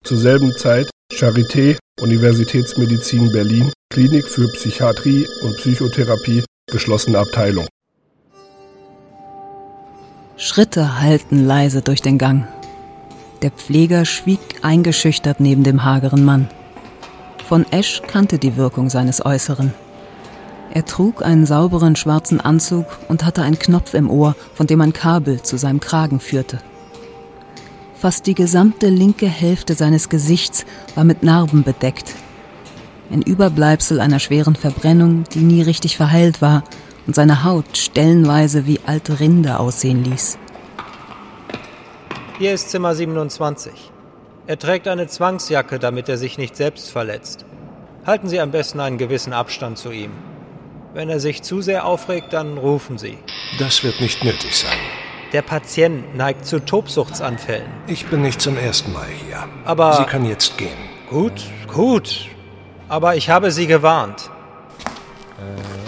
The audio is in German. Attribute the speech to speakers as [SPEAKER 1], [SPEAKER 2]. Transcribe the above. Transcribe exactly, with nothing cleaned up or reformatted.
[SPEAKER 1] Zur selben Zeit Charité, Universitätsmedizin Berlin, Klinik für Psychiatrie und Psychotherapie, geschlossene Abteilung.
[SPEAKER 2] Schritte hallten leise durch den Gang. Der Pfleger schwieg eingeschüchtert neben dem hageren Mann. Von Esch kannte die Wirkung seines Äußeren. Er trug einen sauberen schwarzen Anzug und hatte einen Knopf im Ohr, von dem ein Kabel zu seinem Kragen führte. Fast die gesamte linke Hälfte seines Gesichts war mit Narben bedeckt. Ein Überbleibsel einer schweren Verbrennung, die nie richtig verheilt war und seine Haut stellenweise wie alte Rinde aussehen ließ.
[SPEAKER 3] Hier ist Zimmer siebenundzwanzig. Er trägt eine Zwangsjacke, damit er sich nicht selbst verletzt. Halten Sie am besten einen gewissen Abstand zu ihm. Wenn er sich zu sehr aufregt, dann rufen Sie.
[SPEAKER 4] Das wird nicht nötig sein.
[SPEAKER 3] Der Patient neigt zu Tobsuchtsanfällen.
[SPEAKER 4] Ich bin nicht zum ersten Mal hier.
[SPEAKER 3] Aber...
[SPEAKER 4] Sie kann jetzt gehen.
[SPEAKER 3] Gut, gut. Aber ich habe Sie gewarnt.
[SPEAKER 4] Äh...